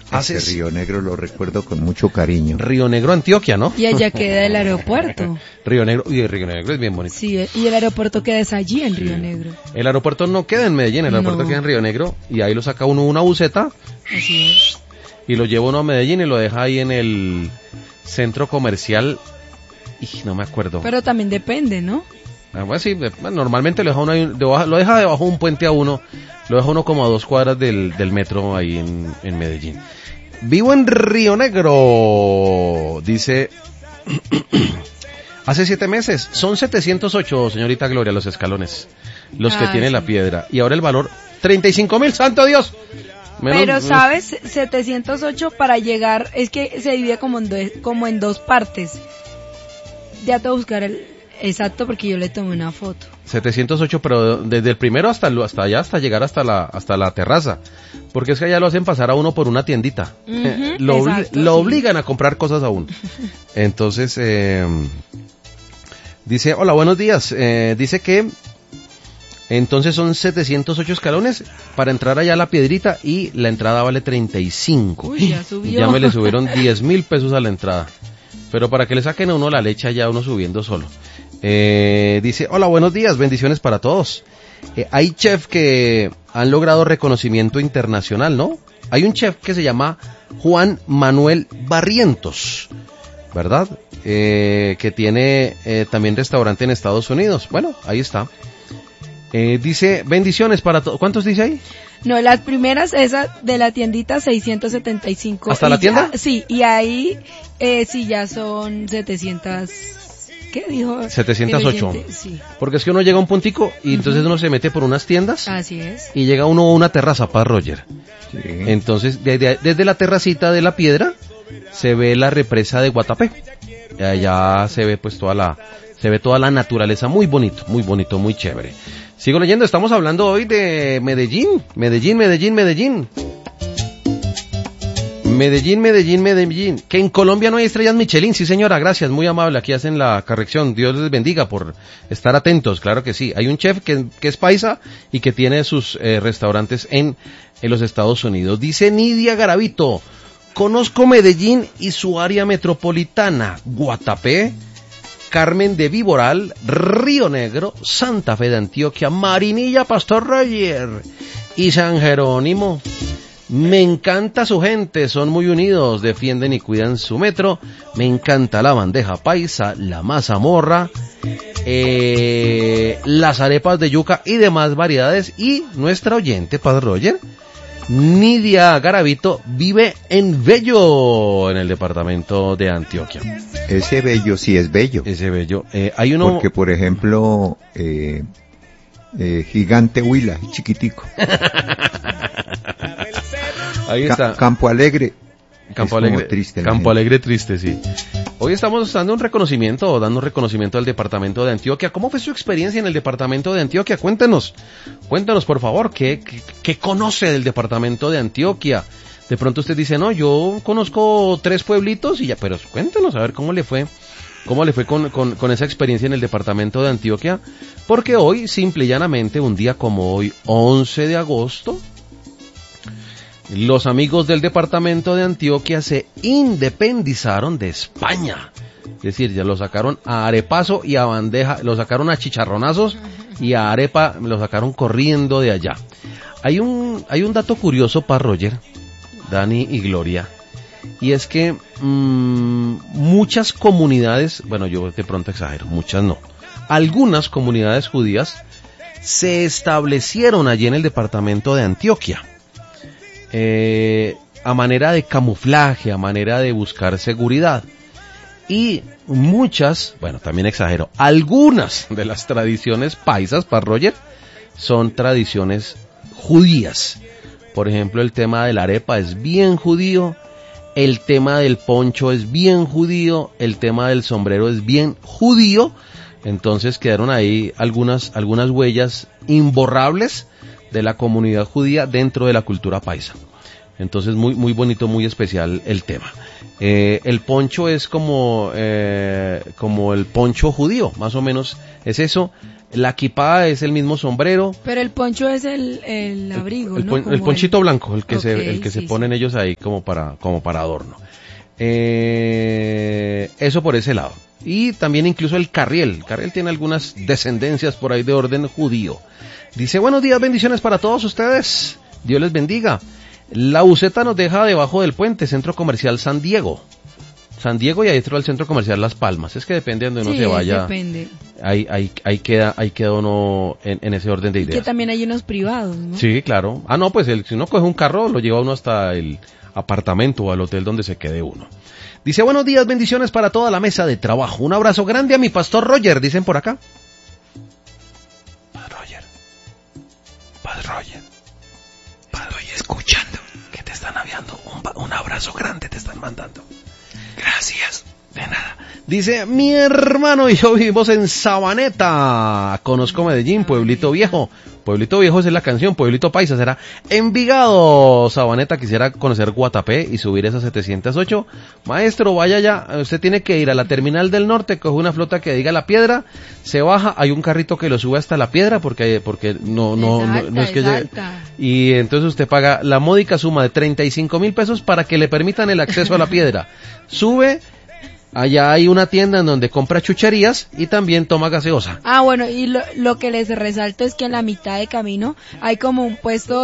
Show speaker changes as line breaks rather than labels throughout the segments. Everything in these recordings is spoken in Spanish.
Río Negro lo recuerdo con mucho cariño.
Río Negro, Antioquia, ¿no?
Y allá queda el aeropuerto.
Río Negro es bien bonito.
Sí, y el aeropuerto queda allí en Río Negro.
El aeropuerto no queda en Medellín, el aeropuerto queda en Río Negro, y ahí lo saca uno una buseta.
Así es.
Y lo lleva uno a Medellín y lo deja ahí en el centro comercial. Y no me acuerdo.
Pero también depende, ¿no?
Bueno, sí, normalmente lo deja uno ahí, lo deja debajo de un puente a uno, lo deja uno como a 2 cuadras del metro ahí en Medellín. Vivo en Río Negro, dice, hace 7 meses, son 708, señorita Gloria, los escalones, los que tiene la piedra, y ahora el valor, 35.000, ¡santo Dios!
Pero, ¿sabes? 708 para llegar, es que se divide como en 2 partes. Ya te voy a buscar el exacto porque yo le tomé una foto.
708, pero desde el primero hasta allá, hasta llegar hasta la terraza. Porque es que allá lo hacen pasar a uno por una tiendita. Lo obligan a comprar cosas a uno. Entonces, dice, hola, buenos días. Dice que entonces son 708 escalones para entrar allá a la piedrita y la entrada vale 35.
Uy, ya subió.
Ya me le subieron 10.000 pesos a la entrada. Pero para que le saquen a uno la leche allá uno subiendo solo. Dice, hola, buenos días, bendiciones para todos. Hay chefs que han logrado reconocimiento internacional, ¿no? Hay un chef que se llama Juan Manuel Barrientos, ¿verdad? Que tiene también restaurante en Estados Unidos. Bueno, ahí está. Dice, bendiciones para todos. ¿Cuántos dice ahí?
No, las primeras, esa de la tiendita, 675.
¿Hasta la tienda?
Ya, sí, y ahí sí ya son 700... ¿Qué dijo?
708.
Sí.
Porque es que uno llega a un puntico y entonces uno se mete por unas tiendas.
Así es.
Y llega uno a una terraza, para Roger.
Sí.
Entonces, desde la terracita de la piedra se ve la represa de Guatapé. Y allá se ve pues toda la naturaleza, muy bonito, muy chévere. Sigo leyendo, estamos hablando hoy de Medellín. Que en Colombia no hay estrellas Michelin, sí señora, gracias, muy amable, aquí hacen la corrección, Dios les bendiga por estar atentos, claro que sí. Hay un chef que es paisa y que tiene sus restaurantes en los Estados Unidos. Dice Nidia Garavito, conozco Medellín y su área metropolitana, Guatapé, Carmen de Viboral, Río Negro, Santa Fe de Antioquia, Marinilla, Pastor Roger y San Jerónimo. Me encanta su gente, son muy unidos, defienden y cuidan su metro. Me encanta la bandeja paisa, la mazamorra, las arepas de yuca y demás variedades. Y nuestra oyente, Padre Roger, Nidia Garavito, vive en Bello, en el departamento de Antioquia.
Ese Bello sí es bello.
Ese Bello. Hay uno...
Porque, por ejemplo, Gigante Huila, chiquitico.
Ahí está.
Campo Alegre.
Campo Alegre triste, sí. Hoy estamos dando un reconocimiento al departamento de Antioquia. ¿Cómo fue su experiencia en el departamento de Antioquia? Cuéntenos por favor, ¿qué conoce del departamento de Antioquia? De pronto usted dice, no, yo conozco 3 pueblitos y ya, pero cuéntenos a ver cómo le fue con esa experiencia en el departamento de Antioquia. Porque hoy, simple y llanamente, un día como hoy, 11 de agosto, los amigos del departamento de Antioquia se independizaron de España. Es decir, ya lo sacaron a arepazo y a bandeja, lo sacaron a chicharronazos y a arepa, lo sacaron corriendo de allá. Hay un dato curioso para Roger, Dani y Gloria, y es que muchas comunidades, bueno, yo de pronto exagero, muchas no, algunas comunidades judías se establecieron allí en el departamento de Antioquia. A manera de camuflaje, a manera de buscar seguridad. Y muchas, bueno, también exagero, algunas de las tradiciones paisas, para Roger, son tradiciones judías. Por ejemplo, el tema de la arepa es bien judío, el tema del poncho es bien judío, el tema del sombrero es bien judío. Entonces quedaron ahí algunas huellas imborrables de la comunidad judía dentro de la cultura paisa. Entonces muy bonito, muy especial el tema. El poncho es como el poncho judío, más o menos es eso. La equipada es el mismo sombrero.
Pero el poncho es el abrigo, ¿no?
El ponchito blanco, el que
okay,
se ponen ellos ahí como para adorno. Eso por ese lado. Y también incluso el carriel. El carriel tiene algunas descendencias por ahí de orden judío. Dice, buenos días, bendiciones para todos ustedes. Dios les bendiga. La buseta nos deja debajo del puente, Centro Comercial San Diego. San Diego y ahí dentro del Centro Comercial Las Palmas. Es que depende de donde uno se vaya.
Depende.
Ahí queda uno en ese orden de ideas.
Y que también hay unos privados, ¿no?
Sí, claro. Ah, no, pues si uno coge un carro, lo lleva uno hasta el apartamento o al hotel donde se quede uno. Dice, buenos días, bendiciones para toda la mesa de trabajo. Un abrazo grande a mi pastor Roger, dicen por acá. Padre Roger. Estoy escuchando que te están enviando un abrazo grande, te están mandando. Gracias. De nada. Dice, mi hermano y yo vivimos en Sabaneta. Conozco Medellín, Pueblito Viejo. Pueblito Viejo es la canción, Pueblito Paisa será Envigado. Sabaneta, quisiera conocer Guatapé y subir esa 708. Maestro, vaya ya, usted tiene que ir a la Terminal del Norte, coge una flota que diga La Piedra, se baja, hay un carrito que lo sube hasta La Piedra porque no es que llegue. Y entonces usted paga la módica suma de 35,000 pesos para que le permitan el acceso a La Piedra. Sube. Allá hay una tienda en donde compra chucherías y también toma gaseosa.
Ah, bueno, y lo que les resalto es que en la mitad de camino hay como un puesto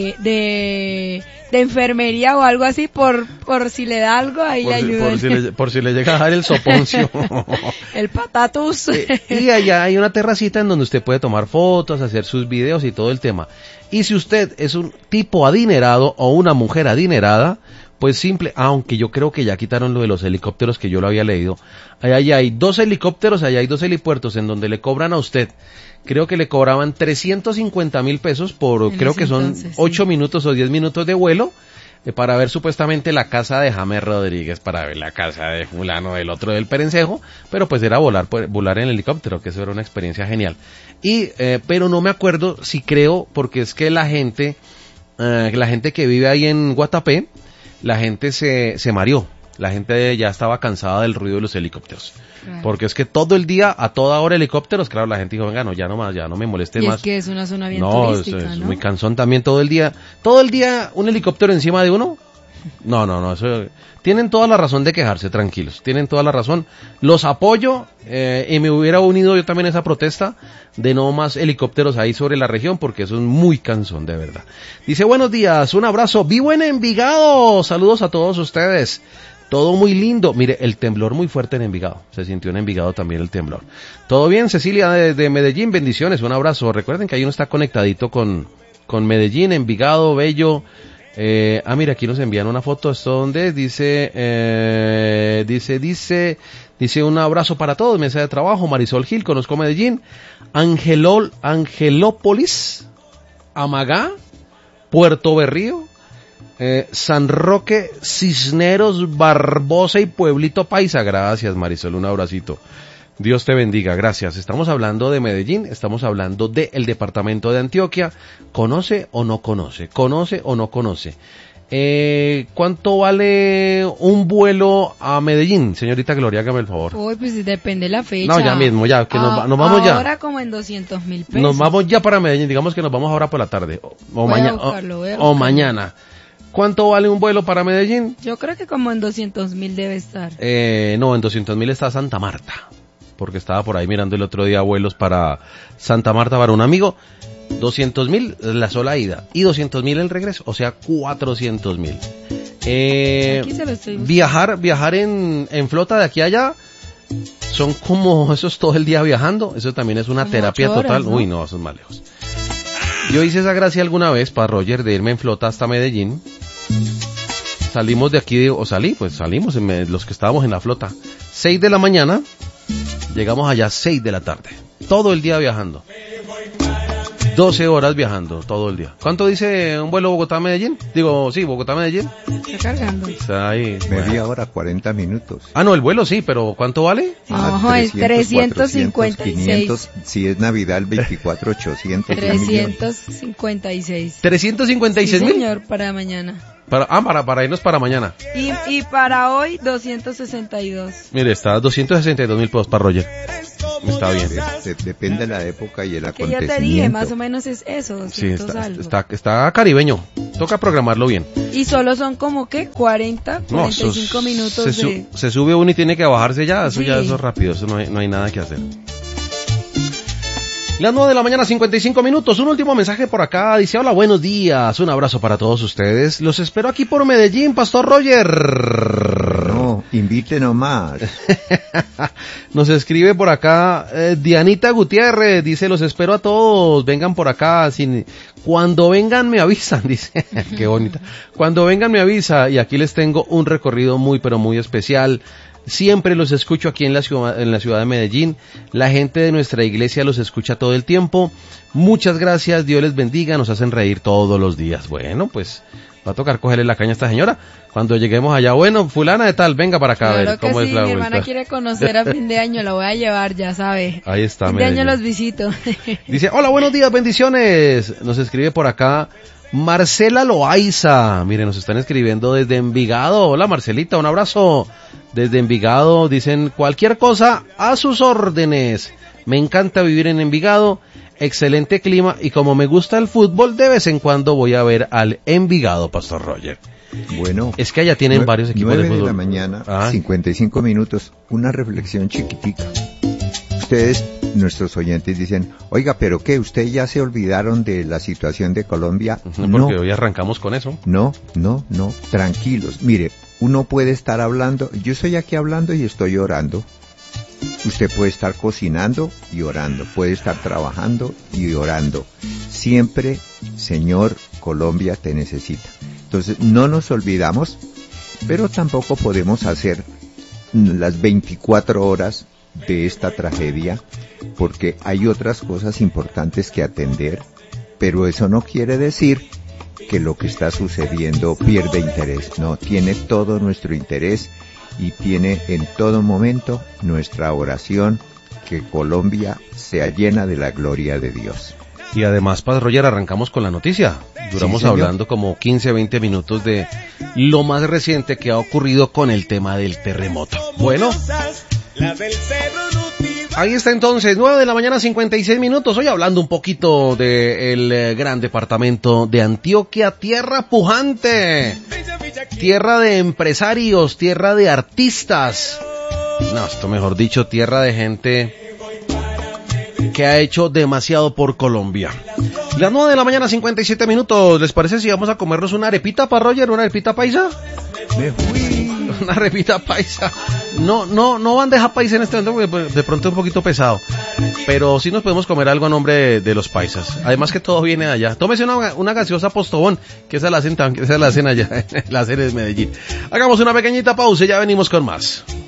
de enfermería o algo así por si le da algo, ahí le ayudan.
Por si le llega a dar el soponcio.
El patatus.
Y allá hay una terracita en donde usted puede tomar fotos, hacer sus videos y todo el tema. Y si usted es un tipo adinerado o una mujer adinerada, pues simple, aunque yo creo que ya quitaron lo de los helicópteros que yo lo había leído. Allá hay 2 helicópteros, allá hay 2 helipuertos en donde le cobran a usted, creo que le cobraban 350,000 pesos por, creo que son 8 minutos o 10 minutos de vuelo, para ver supuestamente la casa de James Rodríguez, para ver la casa de fulano, del otro del Perencejo, pero pues era volar en el helicóptero, que eso era una experiencia genial. Y, pero no me acuerdo si creo, porque es que la gente que vive ahí en Guatapé, la gente se mareó, la gente ya estaba cansada del ruido de los helicópteros, porque es que todo el día, a toda hora helicópteros, claro, la gente dijo, venga, no, ya no más, ya no me moleste más.
Y es que es una zona bien turística,
es muy cansón también todo el día un helicóptero encima de uno. No, eso, tienen toda la razón de quejarse, tranquilos, tienen toda la razón, los apoyo, y me hubiera unido yo también a esa protesta de no más helicópteros ahí sobre la región, porque eso es muy cansón, de verdad. Dice, buenos días, un abrazo, vivo en Envigado, saludos a todos ustedes, todo muy lindo, mire, el temblor muy fuerte en Envigado, se sintió en Envigado también el temblor. Todo bien, Cecilia de Medellín, bendiciones, un abrazo, recuerden que ahí uno está conectadito con Medellín, Envigado, Bello. Mira, aquí nos envían una foto, esto donde dice un abrazo para todos, mesa de trabajo, Marisol Gil, conozco Medellín, Angelópolis, Amagá, Puerto Berrío, San Roque, Cisneros, Barbosa y Pueblito Paisa. Gracias, Marisol, un abracito. Dios te bendiga, gracias. Estamos hablando de Medellín, estamos hablando del departamento de Antioquia. ¿Conoce o no conoce? ¿Conoce o no conoce? ¿Cuánto vale un vuelo a Medellín? Señorita Gloria, hágame el favor.
Uy, pues depende de la fecha.
No, ya mismo, ya, que nos vamos ya.
Ahora como en 200,000 pesos.
Nos vamos ya para Medellín, digamos que nos vamos ahora por la tarde. O mañana. ¿Cuánto vale un vuelo para Medellín?
Yo creo que como en 200,000 debe estar.
No, en 200,000 está Santa Marta. Porque estaba por ahí mirando el otro día vuelos para Santa Marta para un amigo. 200,000 la sola ida y 200,000 el regreso, o sea 400,000. Viajar en flota de aquí a allá son como, eso es todo el día viajando, eso también es una como terapia total, ¿no? Uy, no, eso es más lejos. Yo hice esa gracia alguna vez para Roger de irme en flota hasta Medellín. Salimos de aquí, salimos los que estábamos en la flota 6 de la mañana, llegamos allá 6 de la tarde, todo el día viajando, 12 horas viajando, todo el día. ¿Cuánto dice un vuelo Bogotá-Medellín? Bogotá-Medellín.
Está cargando.
Está ahí.
Media hora, 40 minutos.
Ah, no, el vuelo sí, pero ¿cuánto vale?
No, es 356.
500, si es Navidad, el 24, 800.
356.
356
sí,
mil.
Señor, para mañana.
Para irnos para mañana.
Y para hoy, 262.
Mire, está 262,000 pesos para Roger. Está bien.
Depende de la época y el
Que
acontecimiento.
ya te dije, más o menos es eso,
Sí,
200 algo.
está caribeño. Toca programarlo bien.
Y solo son como que 45 minutos
se sube uno y tiene que bajarse ya. Eso
Sí.
ya eso es rápido. Eso no hay nada que hacer. Las 9 de la mañana, 55 minutos. Un último mensaje por acá. Dice, hola, buenos días. Un abrazo para todos ustedes. Los espero aquí por Medellín, Pastor Roger.
No, invite nomás.
Nos escribe por acá Dianita Gutiérrez. Dice, los espero a todos. Vengan por acá. Cuando vengan me avisan. Dice, qué bonita. Cuando vengan me avisa. Y aquí les tengo un recorrido muy, pero muy especial. Siempre los escucho aquí en la ciudad de Medellín. La gente de nuestra iglesia los escucha todo el tiempo. Muchas gracias, Dios les bendiga, nos hacen reír todos los días. Bueno, pues va a tocar cogerle la caña a esta señora. Cuando lleguemos allá, bueno, fulana de tal, venga para acá.
Claro
a ver cómo
que
es
sí,
la
mi
vuelta.
hermana quiere conocer a fin de año, la voy a llevar, ya sabe.
Ahí está,
Fin de año
Medellín.
los visito.
Dice, hola, buenos días, bendiciones. Nos escribe por acá Marcela Loaiza. Mire, nos están escribiendo desde Envigado. Hola, Marcelita, un abrazo. Desde Envigado dicen, cualquier cosa a sus órdenes. Me encanta vivir en Envigado, excelente clima y como me gusta el fútbol, de vez en cuando voy a ver al Envigado, Pastor Roger.
Bueno.
Es que allá tienen varios equipos de
9
fútbol.
de la mañana, 55 minutos. Una reflexión chiquitica. Ustedes, nuestros oyentes, dicen, oiga, ¿pero qué? ¿Ustedes ya se olvidaron de la situación de Colombia?
Porque hoy arrancamos con eso.
No, tranquilos. Mire, uno puede estar hablando, yo estoy aquí hablando y estoy orando. Usted puede estar cocinando y orando, puede estar trabajando y orando. Siempre, Señor, Colombia te necesita. Entonces, no nos olvidamos, pero tampoco podemos hacer las 24 horas de esta tragedia, porque hay otras cosas importantes que atender, pero eso no quiere decir que lo que está sucediendo pierde interés. No, tiene todo nuestro interés y tiene en todo momento nuestra oración, que Colombia sea llena de la gloria de Dios.
Y además, Padre Roger, arrancamos con la noticia. Duramos
sí,
hablando como 15, 20 minutos de lo más reciente que ha ocurrido con el tema del terremoto. Bueno, ahí está entonces, 9 de la mañana, 56 minutos. Hoy hablando un poquito del gran departamento de Antioquia, tierra pujante, tierra de empresarios, tierra de artistas. No, esto mejor dicho, tierra de gente que ha hecho demasiado por Colombia. Las 9 de la mañana, 57 minutos. ¿Les parece si vamos a comernos una arepita, para Roger? ¿Una arepita paisa?
Me fui.
Una arepita paisa. No bandeja paisa en este momento porque de pronto es un poquito pesado. Pero sí nos podemos comer algo a nombre de los paisas. Además que todo viene de allá. Tómese una gaseosa Postobón, que esa la hacen allá, la hacen en Medellín. Hagamos una pequeñita pausa y ya venimos con más.